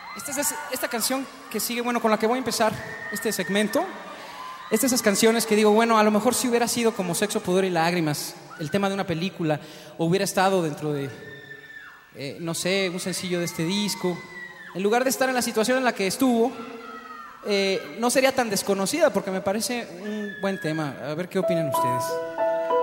Esta canción que sigue, bueno, con la que voy a empezar este segmento, es de esas canciones que digo, bueno, a lo mejor si hubiera sido como Sexo, Pudor y Lágrimas, el tema de una película, o hubiera estado dentro de, no sé, un sencillo de este disco, en lugar de estar en la situación en la que estuvo, no sería tan desconocida, porque me parece un buen tema. A ver qué opinan ustedes.